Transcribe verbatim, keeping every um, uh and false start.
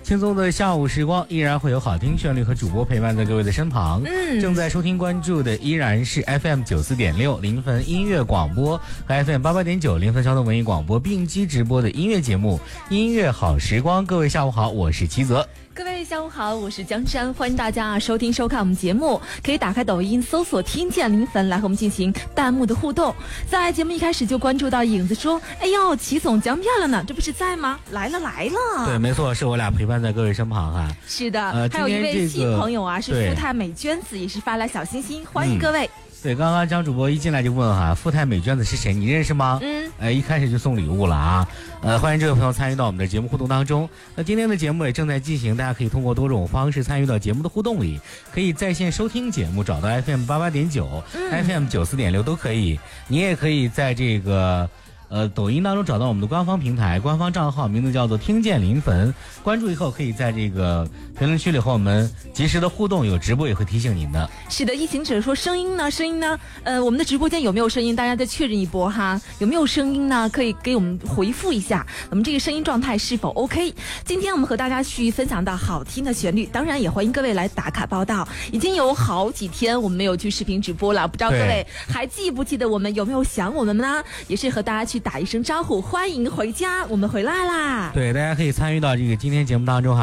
轻松的下午时光，依然会有好听旋律和主播陪伴在各位的身旁。嗯，正在收听关注的依然是 F M 九四点六临汾音乐广播和 F M 八八点九临汾交通文艺广播并机直播的音乐节目《音乐好时光》。各位下午好，我是齐泽。 各位下午好，我是江山，欢迎大家收听收看我们节目，可以打开抖音搜索听见临汾来和我们进行弹幕的互动。在节目一开始就关注到影子说，哎呦，齐总姜漂亮呢，这不是在吗？来了来了。 对，没错，是我俩陪伴在各位身旁哈。 是的、 呃、 还有一位新朋友啊、 这个、 是富泰美娟子，也是发来小心心，欢迎各位。 嗯对，刚刚江主播一进来就问哈，富泰美娟子是谁？你认识吗？嗯，呃，一开始就送礼物了啊，呃，欢迎这位朋友参与到我们的节目互动当中。那今天的节目也正在进行，大家可以通过多种方式参与到节目的互动里，可以在线收听节目，找到 F M 八八点九、F M 九四点六都可以。你也可以在这个。呃，抖音当中找到我们的官方平台、官方账号，名字叫做听见临汾，关注以后可以在这个评论区里和我们及时的互动，有直播也会提醒您的。 是的，疫情者说声音呢，声音呢，呃，我们的直播间有没有声音？大家再确认一波哈，有没有声音呢？可以给我们回复一下，我们这个声音状态是否 OK？ 今天我们和大家去分享到好听的旋律，当然也欢迎各位来打卡报道。已经有好几天我们没有去视频直播了，不知道各位还记不记得我们？有没有想我们呢？也是和大家去打一声招呼，欢迎回家，我们回来啦！ 对，大家可以参与到这个今天节目当中哈。